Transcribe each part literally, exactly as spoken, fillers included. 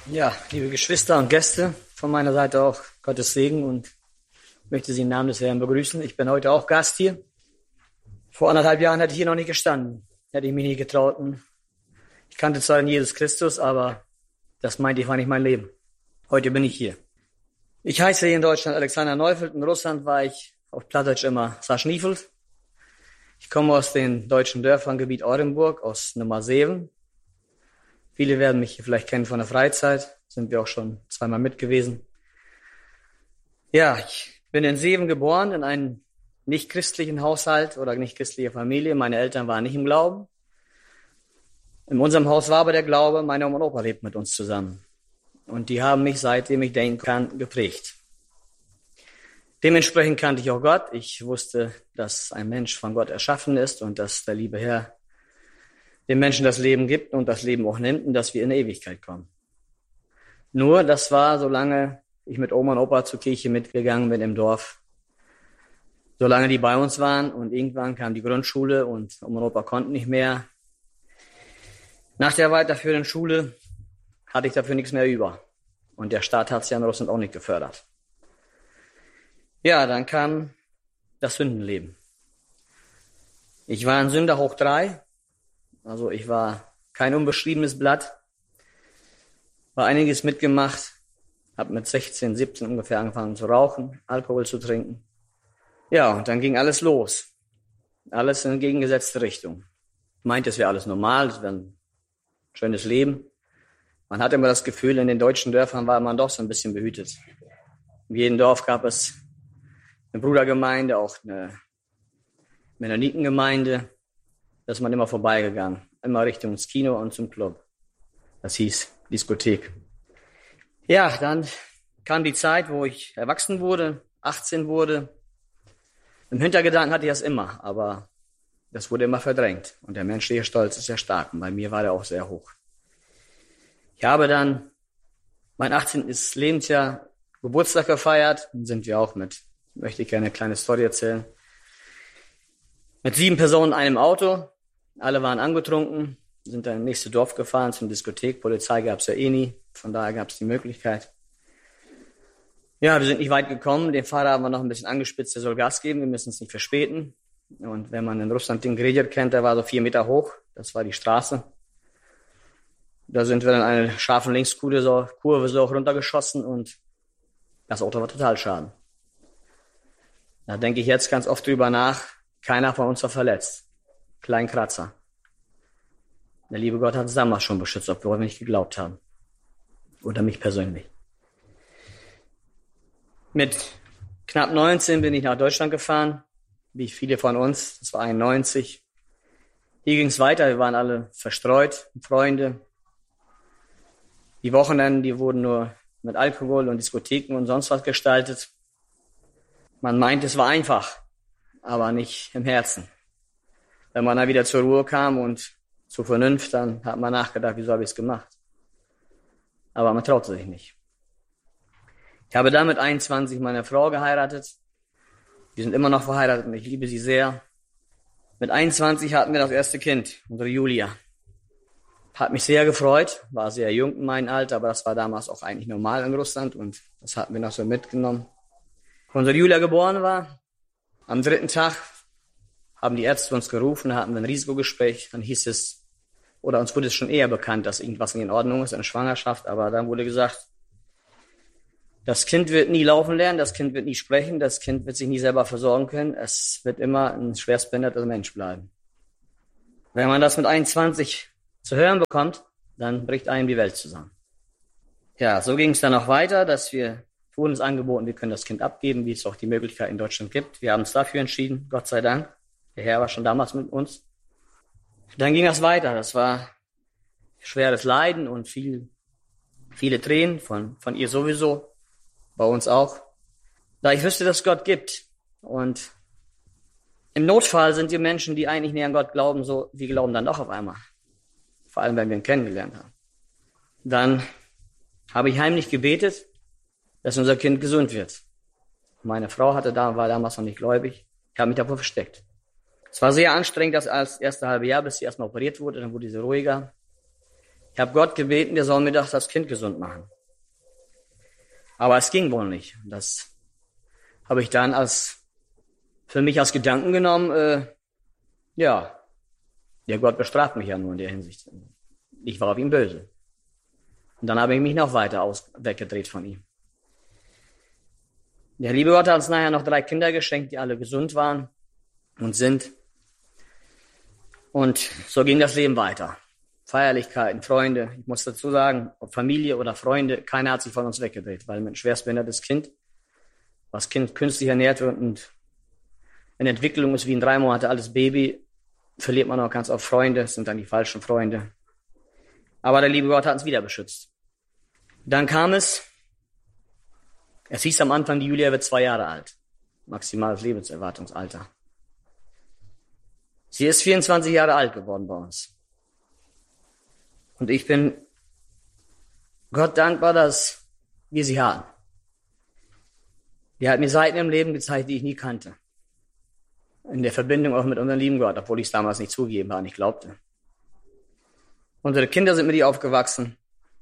Ja, liebe Geschwister und Gäste, von meiner Seite auch Gottes Segen und möchte Sie im Namen des Herrn begrüßen. Ich bin heute auch Gast hier. Vor anderthalb Jahren hätte ich hier noch nicht gestanden, hätte ich mich nie getraut. Ich kannte zwar Jesus Christus, aber das meinte ich war nicht mein Leben. Heute bin ich hier. Ich heiße hier in Deutschland Alexander Neufeld, in Russland war ich auf Plattdeutsch immer Saschniefeld. Ich komme aus den deutschen Dörfern Gebiet Orenburg, aus Nummer sieben. Viele werden mich hier vielleicht kennen von der Freizeit, sind wir auch schon zweimal mit gewesen. Ja, ich bin in Seven geboren, in einem nicht-christlichen Haushalt oder nicht-christliche Familie. Meine Eltern waren nicht im Glauben. In unserem Haus war aber der Glaube, meine Oma und Opa lebt mit uns zusammen. Und die haben mich, seitdem ich denken kann, geprägt. Dementsprechend kannte ich auch Gott. Ich wusste, dass ein Mensch von Gott erschaffen ist und dass der liebe Herr dem Menschen das Leben gibt und das Leben auch nimmt und dass wir in die Ewigkeit kommen. Nur, das war, solange ich mit Oma und Opa zur Kirche mitgegangen bin im Dorf, solange die bei uns waren, und irgendwann kam die Grundschule und Oma und Opa konnten nicht mehr. Nach der weiterführenden Schule hatte ich dafür nichts mehr über. Und der Staat hat es ja in Russland auch nicht gefördert. Ja, dann kam das Sündenleben. Ich war ein Sünder hoch drei. Also ich war kein unbeschriebenes Blatt. War einiges mitgemacht. Habe mit sechzehn, siebzehn ungefähr angefangen zu rauchen, Alkohol zu trinken. Ja, und dann ging alles los. Alles in entgegengesetzte Richtung. Ich meinte, es wäre alles normal, es wäre ein schönes Leben. Man hatte immer das Gefühl, in den deutschen Dörfern war man doch so ein bisschen behütet. In jedem Dorf gab es eine Brudergemeinde, auch eine Mennonitengemeinde. Da ist man immer vorbeigegangen, immer Richtung ins Kino und zum Club. Das hieß Diskothek. Ja, dann kam die Zeit, wo ich erwachsen wurde, achtzehn wurde. Im Hintergedanken hatte ich das immer, aber das wurde immer verdrängt. Und der menschliche Stolz ist sehr stark. Und bei mir war der auch sehr hoch. Ich habe dann mein achtzehnten Lebensjahr Geburtstag gefeiert. Dann sind wir auch mit, möchte ich gerne eine kleine Story erzählen, mit sieben Personen in einem Auto. Alle waren angetrunken, sind dann ins nächste Dorf gefahren zum Diskothek. Polizei gab es ja eh nie, von daher gab es die Möglichkeit. Ja, wir sind nicht weit gekommen. Den Fahrer haben wir noch ein bisschen angespitzt, der soll Gas geben, wir müssen es nicht verspäten. Und wenn man in Russland den Greder kennt, der war so vier Meter hoch, das war die Straße. Da sind wir dann eine scharfe Linkskurve so, Kurve so runtergeschossen und das Auto war total schaden. Da denke ich jetzt ganz oft drüber nach, keiner von uns war verletzt. Kleinen Kratzer. Der liebe Gott hat uns damals schon beschützt, obwohl wir nicht geglaubt haben. Oder mich persönlich. Mit knapp neunzehn bin ich nach Deutschland gefahren, wie viele von uns. Das war einundneunzig. Hier ging es weiter, wir waren alle verstreut, Freunde. Die Wochenenden, die wurden nur mit Alkohol und Diskotheken und sonst was gestaltet. Man meint, es war einfach, aber nicht im Herzen. Wenn man dann wieder zur Ruhe kam und zur Vernunft, dann hat man nachgedacht, wieso habe ich es gemacht? Aber man traute sich nicht. Ich habe dann mit einundzwanzig meine Frau geheiratet. Wir sind immer noch verheiratet und ich liebe sie sehr. Mit einundzwanzig hatten wir das erste Kind, unsere Julia. Hat mich sehr gefreut, war sehr jung in meinem Alter, aber das war damals auch eigentlich normal in Russland und das hatten wir noch so mitgenommen. Als unsere Julia geboren war, am dritten Tag haben die Ärzte uns gerufen, hatten wir ein Risikogespräch, dann hieß es, oder uns wurde es schon eher bekannt, dass irgendwas nicht in Ordnung ist, eine Schwangerschaft, aber dann wurde gesagt, das Kind wird nie laufen lernen, das Kind wird nie sprechen, das Kind wird sich nie selber versorgen können, es wird immer ein schwerstbehinderter Mensch bleiben. Wenn man das mit einundzwanzig zu hören bekommt, dann bricht einem die Welt zusammen. Ja, so ging es dann auch weiter, dass wir wurden uns angeboten, wir können das Kind abgeben, wie es auch die Möglichkeit in Deutschland gibt. Wir haben uns dafür entschieden, Gott sei Dank. Der Herr war schon damals mit uns. Dann ging das weiter. Das war schweres Leiden und viel, viele Tränen von, von ihr sowieso, bei uns auch. Da ich wüsste, dass es Gott gibt. Und im Notfall sind die Menschen, die eigentlich nicht an Gott glauben, so, wir glauben dann doch auf einmal. Vor allem, wenn wir ihn kennengelernt haben. Dann habe ich heimlich gebetet, dass unser Kind gesund wird. Meine Frau hatte da, war damals noch nicht gläubig. Ich habe mich davor versteckt. Es war sehr anstrengend, das als erste halbe Jahr, bis sie erstmal operiert wurde, dann wurde sie ruhiger. Ich habe Gott gebeten, der soll mir doch das Kind gesund machen. Aber es ging wohl nicht. Das habe ich dann als für mich als Gedanken genommen, äh, ja, der Gott bestraft mich ja nur in der Hinsicht. Ich war auf ihn böse. Und dann habe ich mich noch weiter aus, weggedreht von ihm. Der liebe Gott hat uns nachher noch drei Kinder geschenkt, die alle gesund waren und sind. Und so ging das Leben weiter. Feierlichkeiten, Freunde. Ich muss dazu sagen, ob Familie oder Freunde, keiner hat sich von uns weggedreht, weil ein schwerstbehindertes Kind, was Kind künstlich ernährt wird und in Entwicklung ist wie ein drei Monate altes Baby, verliert man auch ganz oft Freunde, das sind dann die falschen Freunde. Aber der liebe Gott hat uns wieder beschützt. Dann kam es, es hieß am Anfang, die Julia wird zwei Jahre alt. Maximales Lebenserwartungsalter. Sie ist vierundzwanzig Jahre alt geworden bei uns. Und ich bin Gott dankbar, dass wir sie haben. Die hat mir Seiten im Leben gezeigt, die ich nie kannte. In der Verbindung auch mit unserem lieben Gott, obwohl ich es damals nicht zugegeben habe, nicht glaubte. Unsere Kinder sind mit ihr aufgewachsen.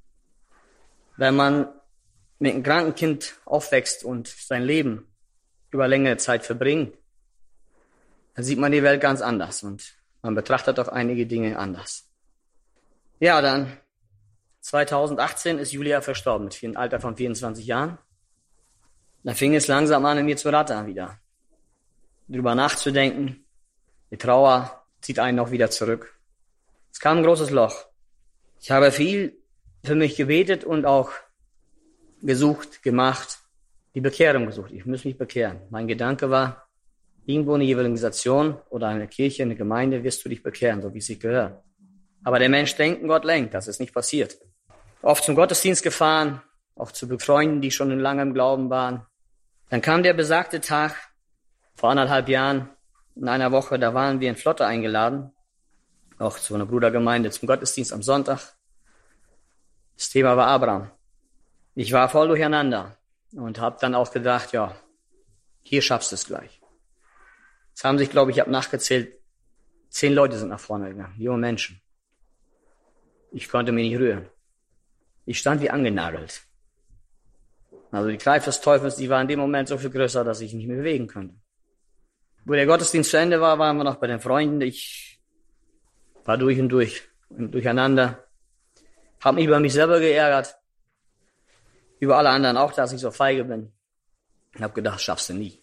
Wenn man mit einem kranken Kind aufwächst und sein Leben über längere Zeit verbringt, dann sieht man die Welt ganz anders und man betrachtet auch einige Dinge anders. Ja, dann zweitausendachtzehn ist Julia verstorben mit einem Alter von vierundzwanzig Jahren. Da fing es langsam an, in mir zu rattern wieder. Drüber nachzudenken. Die Trauer zieht einen auch wieder zurück. Es kam ein großes Loch. Ich habe viel für mich gebetet und auch gesucht, gemacht, die Bekehrung gesucht. Ich muss mich bekehren. Mein Gedanke war, irgendwo eine Evangelisation oder eine Kirche, eine Gemeinde, wirst du dich bekehren, so wie es sich gehört. Aber der Mensch denkt und Gott lenkt, das ist nicht passiert. Oft zum Gottesdienst gefahren, auch zu Freunden, die schon lange im Glauben waren. Dann kam der besagte Tag, vor anderthalb Jahren, in einer Woche, da waren wir in Flotte eingeladen, auch zu einer Brudergemeinde, zum Gottesdienst am Sonntag. Das Thema war Abraham. Ich war voll durcheinander und habe dann auch gedacht, ja, hier schaffst du es gleich. Es haben sich, glaube ich, ich habe nachgezählt, zehn Leute sind nach vorne gegangen, junge Menschen. Ich konnte mich nicht rühren. Ich stand wie angenagelt. Also die Kraft des Teufels, die war in dem Moment so viel größer, dass ich nicht mehr bewegen konnte. Wo der Gottesdienst zu Ende war, waren wir noch bei den Freunden. Ich war durch und durch und durcheinander. Habe mich über mich selber geärgert. Über alle anderen auch, dass ich so feige bin. Ich habe gedacht, schaffst du nie.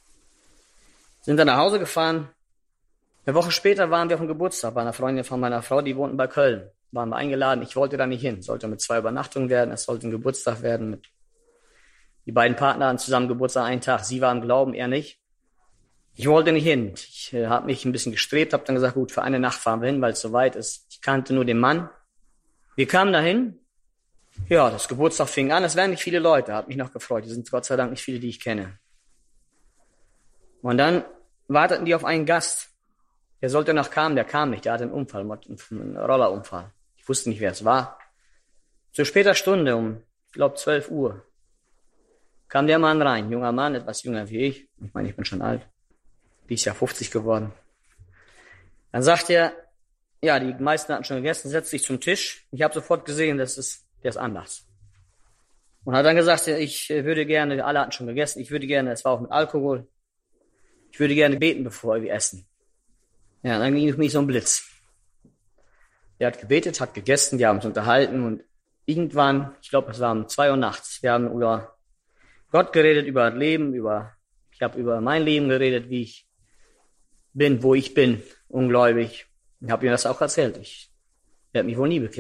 Sind dann nach Hause gefahren. Eine Woche später waren wir auf dem Geburtstag bei einer Freundin von meiner Frau, die wohnten bei Köln. Waren wir eingeladen. Ich wollte da nicht hin. Sollte mit zwei Übernachtungen werden. Es sollte ein Geburtstag werden. Mit die beiden Partner hatten zusammen Geburtstag einen Tag. Sie waren im Glauben, er nicht. Ich wollte nicht hin. Ich äh, habe mich ein bisschen gestrebt, habe dann gesagt, gut, für eine Nacht fahren wir hin, weil es so weit ist. Ich kannte nur den Mann. Wir kamen dahin. Ja, das Geburtstag fing an. Es waren nicht viele Leute, hat mich noch gefreut. Es sind Gott sei Dank nicht viele, die ich kenne. Und dann warteten die auf einen Gast. Der sollte noch kommen, der kam nicht. Der hatte einen Unfall, einen Rollerunfall. Ich wusste nicht, wer es war. Zu später Stunde, um, ich glaube, zwölf Uhr, kam der Mann rein. Junger Mann, etwas jünger wie ich. Ich meine, ich bin schon alt. Dieses Jahr fünfzig geworden. Dann sagt er, ja, die meisten hatten schon gegessen, setzt sich zum Tisch. Ich habe sofort gesehen, das ist, der ist anders. Und hat dann gesagt, ich würde gerne, alle hatten schon gegessen, ich würde gerne, es war auch mit Alkohol, ich würde gerne beten, bevor wir essen. Ja, dann ging es mich so ein Blitz. Er hat gebetet, hat gegessen, wir haben uns unterhalten und irgendwann, ich glaube, es war um zwei Uhr nachts, wir haben über Gott geredet, über Leben, über, ich habe über mein Leben geredet, wie ich bin, wo ich bin, ungläubig. Ich habe ihm das auch erzählt. Ich werde mich wohl nie bekehren.